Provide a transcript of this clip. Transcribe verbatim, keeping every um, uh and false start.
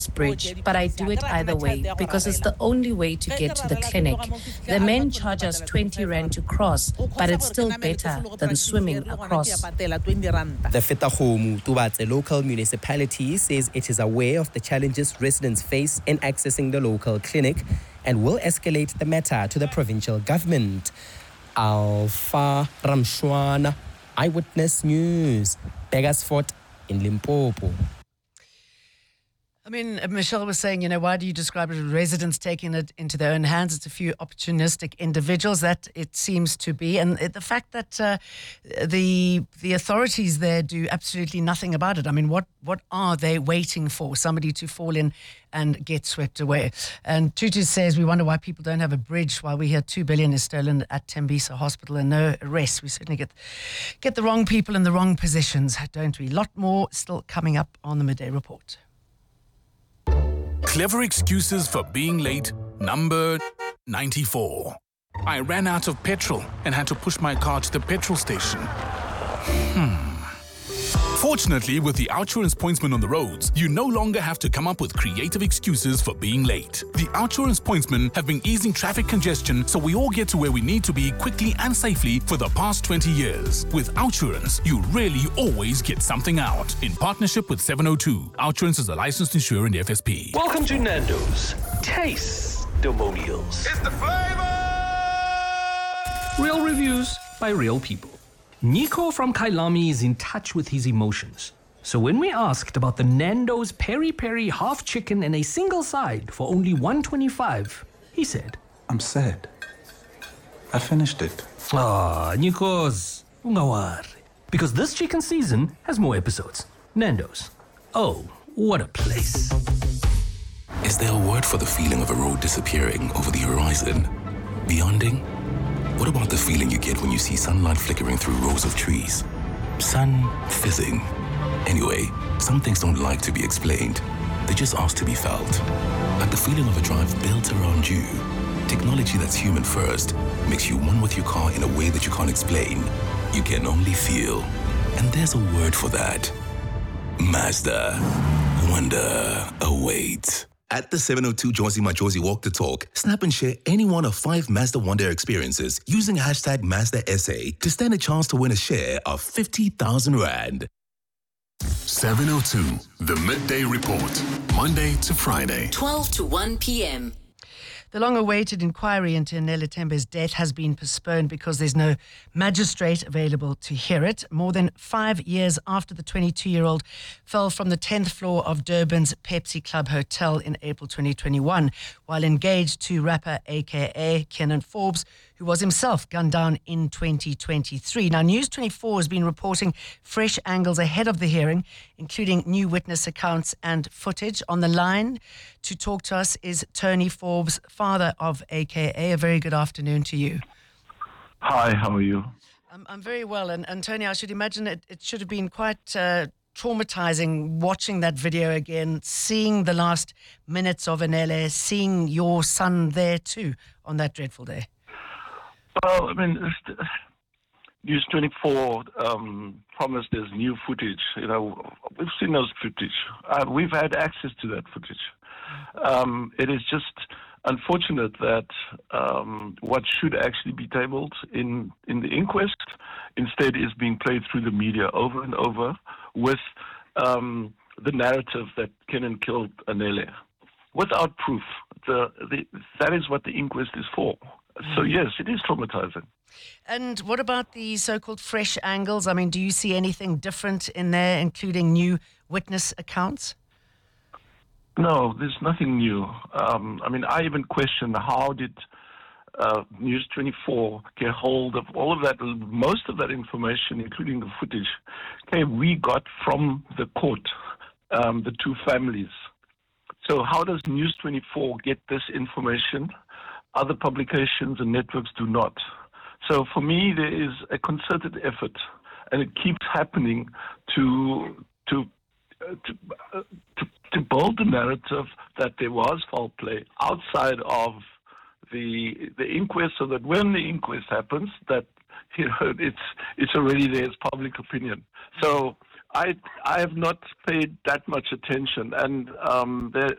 bridge, but I do it either way because it's the only way to get to the clinic. The men charge us twenty rand to cross, but it's still better than swimming across. The Fetahomu Tubatse local municipality says it is aware of the challenges residents face in accessing the local clinic and will escalate the matter to the provincial government. Alpha Ramshwana, Eyewitness News, Begersfort in Limpopo. I mean, Michelle was saying, you know, why do you describe it as residents taking it into their own hands? It's a few opportunistic individuals, that it seems to be. And the fact that uh, the the authorities there do absolutely nothing about it. I mean, what, what are they waiting for? Somebody to fall in and get swept away. And Tutu says, we wonder why people don't have a bridge while we hear two billion is stolen at Tembisa Hospital and no arrests. We certainly get, get the wrong people in the wrong positions, don't we? A lot more still coming up on the Midday Report. Clever excuses for being late, number ninety-four. I ran out of petrol and had to push my car to the petrol station. Hmm. Fortunately, with the OUTsurance Pointsman on the roads, you no longer have to come up with creative excuses for being late. The OUTsurance Pointsmen have been easing traffic congestion so we all get to where we need to be quickly and safely for the past twenty years. With OUTsurance, you really always get something out. In partnership with seven oh two, OUTsurance is a licensed insurer in the F S P. Welcome to Nando's Taste-Domonials. It's the flavor! Real reviews by real people. Nico from Kailami is in touch with his emotions. So when we asked about the Nando's Peri Peri half chicken and a single side for only one twenty-five, he said, I'm sad. I finished it. Ah, Nikos, ungawari. Because this chicken season has more episodes. Nando's. Oh, what a place. Is there a word for the feeling of a road disappearing over the horizon? Beyonding? What about the feeling you get when you see sunlight flickering through rows of trees? Sun fizzing. Anyway, some things don't like to be explained. They just ask to be felt. Like the feeling of a drive built around you. Technology that's human first makes you one with your car in a way that you can't explain. You can only feel. And there's a word for that. Mazda. Wonder awaits. At the seven oh two Josie Majosi Walk the Talk, snap and share any one of five Mazda Wonder experiences using hashtag Mazda S A to stand a chance to win a share of fifty thousand rand. seven oh two, the Midday Report, Monday to Friday. twelve to one p.m. The long-awaited inquiry into Anele Tembe's death has been postponed because there's no magistrate available to hear it. More than five years after the twenty-two-year-old fell from the tenth floor of Durban's Pepsi Club Hotel in April twenty twenty-one, while engaged to rapper A K A Kenan Forbes, who was himself gunned down in twenty twenty-three. Now, News twenty-four has been reporting fresh angles ahead of the hearing, including new witness accounts and footage. On the line to talk to us is Tony Forbes, father of A K A. A very good afternoon to you. Hi, how are you? I'm, I'm very well. And, and Tony, I should imagine it, it should have been quite uh, traumatizing watching that video again, seeing the last minutes of Anele, seeing your son there too on that dreadful day. Well, I mean, News twenty-four um, promised there's new footage. You know, we've seen those footage. Uh, we've had access to that footage. Um, it is just unfortunate that um, what should actually be tabled in, in the inquest instead is being played through the media over and over with um, the narrative that Kenan killed Anele without proof. The, the, that is what the inquest is for. So, yes, it is traumatizing. And what about the so-called fresh angles? I mean, do you see anything different in there, including new witness accounts? No, there's nothing new. Um, I mean, I even question how did uh, News twenty-four get hold of all of that, most of that information, including the footage, okay, we got from the court, um, the two families. So how does News twenty-four get this information? Other publications and networks do not. So for me, there is a concerted effort, and it keeps happening to to uh, to, uh, to to build the narrative that there was foul play outside of the the inquest, so that when the inquest happens, that you know it's it's already there as public opinion. So I I have not paid that much attention, and um, there